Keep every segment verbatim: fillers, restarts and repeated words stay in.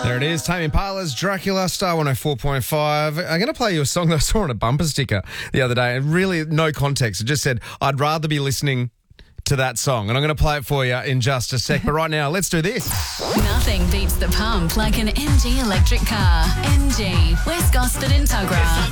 There it is, Tame Impala's Dracula, Star one oh four point five. I'm going to play you a song that I saw on a bumper sticker the other day, and really no context. It just said, I'd rather be listening to that song, and I'm going to play it for you in just a sec. But right now, let's do this. Nothing beats the pump like an M G electric car. M G, West Gosford and Tuggerah.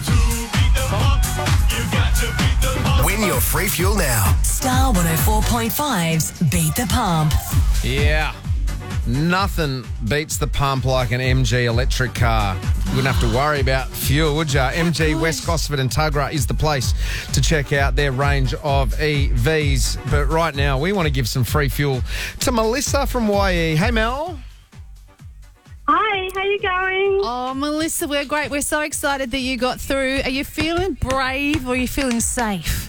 Win your free fuel now. Star one oh four point five's Beat the Pump. Yeah. Nothing beats the pump like an M G electric car. You wouldn't have to worry about fuel, would you? M G West Gosford and Tuggerah is the place to check out their range of E Vs. But right now, we want to give some free fuel to Melissa from Y E. Hey, Mel. Hi, how you going? Oh, Melissa, we're great. We're so excited that you got through. Are you feeling brave or are you feeling safe?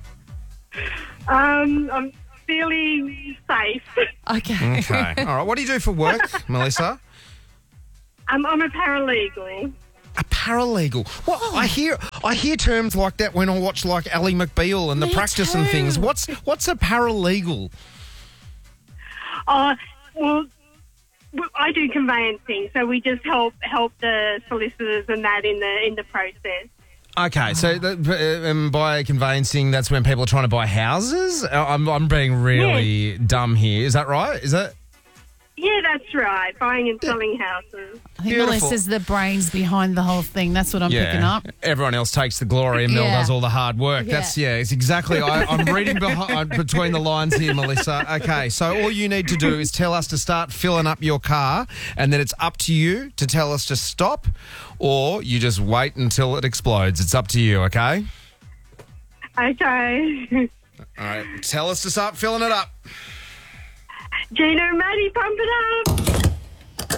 Um, I'm feeling safe. Okay. Okay. All right. What do you do for work, Melissa? Um, I'm a paralegal. A paralegal. What I hear, I hear terms like that when I watch like Ally McBeal and The Me Practice too. and things. What's what's a paralegal? Uh, well, w- I do conveyancing, so we just help help the solicitors and that in the in the process. Okay, so the, uh, um, by conveyancing, that's when people are trying to buy houses. Uh, I'm I'm being really dumb here. Is that right? Is that? Yeah, that's right. Buying and selling houses. I think Beautiful. Melissa's the brains behind the whole thing. That's what I'm picking up. Everyone else takes the glory and Mel Yeah. does all the hard work. Yeah. That's, yeah, it's exactly. I, I'm reading behind, between the lines here, Melissa. Okay, so all you need to do is tell us to start filling up your car, and then it's up to you to tell us to stop, or you just wait until it explodes. It's up to you, okay? Okay. All right, tell us to start filling it up. Gina and Maddie, pump it up.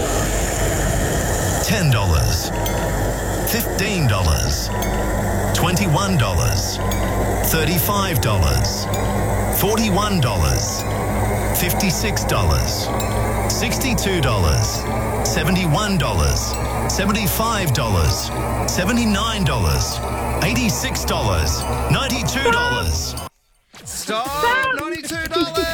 ten dollars. fifteen dollars. twenty-one dollars. thirty-five dollars. forty-one dollars. fifty-six dollars. sixty-two dollars. seventy-one dollars. seventy-five dollars. seventy-nine dollars. eighty-six dollars. ninety-two dollars. Stop! ninety-two dollars!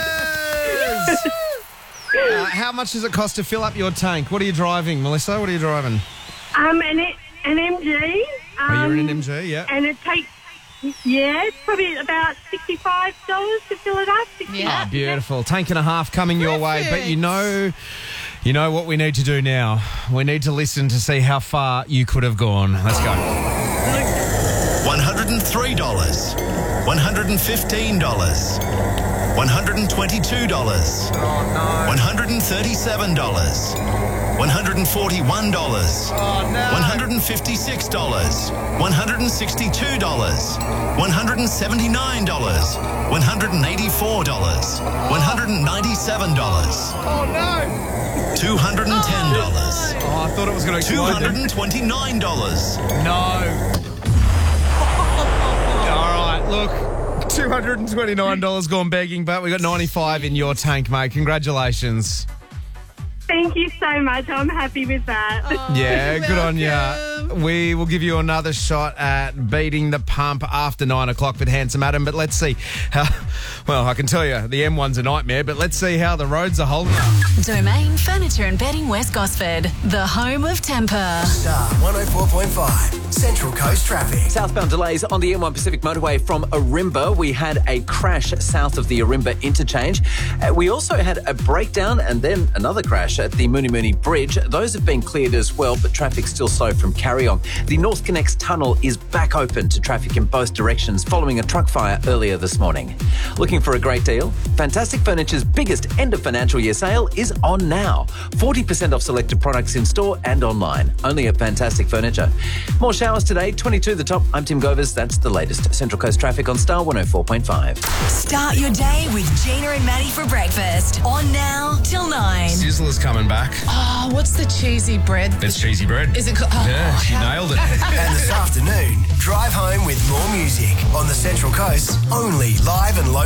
uh, how much does it cost to fill up your tank? What are you driving, Melissa? What are you driving? Um, an an M G. Um, Oh, you're in an M G, yeah. And it takes, yeah, it's probably about sixty-five dollars to fill it up. Yeah. Oh, beautiful. Tank and a half coming your way. But you know, you know what we need to do now? We need to listen to see how far you could have gone. Let's go. one hundred three dollars. one hundred fifteen dollars. one hundred twenty-two dollars. one hundred thirty-seven dollars. one hundred forty-one dollars. one hundred fifty-six dollars. one hundred sixty-two dollars. one hundred seventy-nine dollars. one hundred eighty-four dollars. one hundred ninety-seven dollars. Oh, no. two hundred ten dollars. Oh, I thought it was going to two explode. hundred twenty-nine dollars. No. All right, look, two hundred twenty-nine dollars gone begging, but we got ninety-five in your tank, mate. Congratulations. Thank you so much. I'm happy with that. Yeah, you're good on welcome. you. We will give you another shot at beating the pump after nine o'clock with Handsome Adam. But let's see how. Well, I can tell you the M one's a nightmare. But let's see how the roads are holding up. Domain Furniture and Bedding West Gosford, the home of temper. Star one oh four point five. Central Coast Traffic. Southbound delays on the M one Pacific motorway from Orimba. We had a crash south of the Orimba interchange. Uh, we also had a breakdown and then another crash at the Mooney Mooney Bridge. Those have been cleared as well, but traffic's still slow from Carry On. The North Connects tunnel is back open to traffic in both directions following a truck fire earlier this morning. Looking for a great deal? Fantastic Furniture's biggest end of financial year sale is on now. forty percent off selected products in store and online. Only at Fantastic Furniture. More showers today, twenty-two the top. I'm Tim Govers. That's the latest. Central Coast traffic on Star one oh four point five. Start your day with Gina and Maddie for breakfast. On now till nine. Sizzler's coming back. Oh, what's the cheesy bread? It's cheesy bread. Is it? Co- oh, Yeah, she how- nailed it. And this afternoon, drive home with more music on the Central Coast, only live and local.